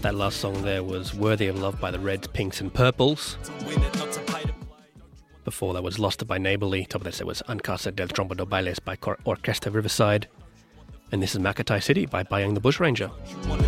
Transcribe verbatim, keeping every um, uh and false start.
That last song there was Worthy of Love by the Reds, Pinks and Purples. Before that was Lost by Neighbourly. Top of this, it was En Casa del Trompo do Bailes by Cor- Orchestra Riverside. And this is Makatai City by Bayang the Bushranger.